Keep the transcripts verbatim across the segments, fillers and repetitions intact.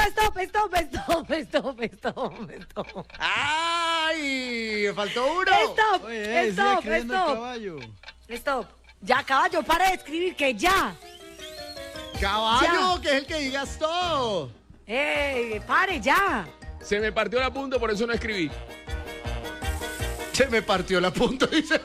oiga, stop, stop, stop, stop, stop, stop. ¡Ay! ¡Faltó uno! Stop, Oye, eh, sigue stop, escribiendo el stop. caballo. Stop. Ya, caballo, para de escribir que ya. ¡Caballo! Ya. Que es el que digas todo. ¡Ey, pare ya! Se me partió la punta, por eso no escribí. Se me partió la punta, dice.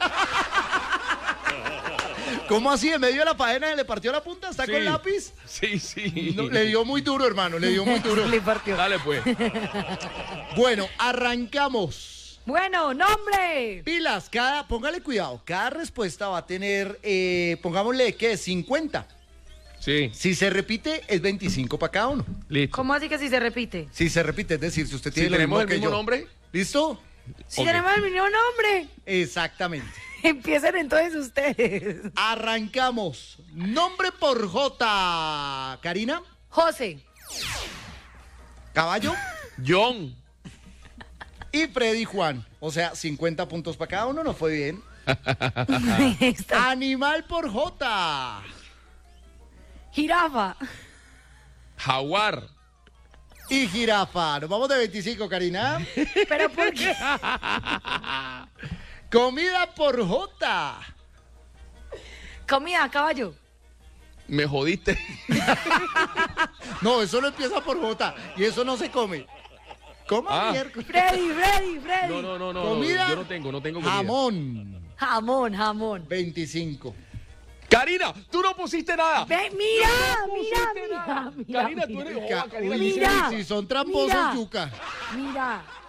¿Cómo así? ¿En medio de la faena le partió la punta? ¿Está Sí. con lápiz? Sí, sí. No, le dio muy duro, hermano, le dio muy duro. Le partió. Dale, pues. Bueno, arrancamos. Bueno, nombre. Pilas, cada, póngale cuidado, cada respuesta va a tener, eh, pongámosle, ¿qué? cincuenta. Sí, Si se repite, es veinticinco para cada uno. listo. ¿Cómo así que si se repite? Si se repite, es decir, si usted Si tiene lo tenemos mismo el que mismo yo. nombre, ¿Listo? Si Ok. tenemos el mismo nombre. Exactamente. Empiecen entonces ustedes. Arrancamos. Nombre por J. Karina, José. Caballo John. y Freddy Juan. O sea, cincuenta puntos para cada uno, no fue bien. Está. Animal por J. Jirafa. Jaguar. Y jirafa. Nos vamos de veinticinco, Karina. ¿Pero por qué? Comida por J. Comida, caballo. Me jodiste. No, eso no empieza por J. Y eso no se come. ¿Cómo? Ah. miércoles? Freddy, Freddy, Freddy. No, no, no, no. Comida. Yo no tengo, no tengo comida. Jamón. Jamón, jamón. veinticinco. Karina, tú no pusiste nada. Ve, mira, No mira, pusiste mira, nada. mira, Karina, tú mira. eres. Ca- Joda, Karina, Uy, tú si- Mira. si son tramposos, Mira. yuca. Mira.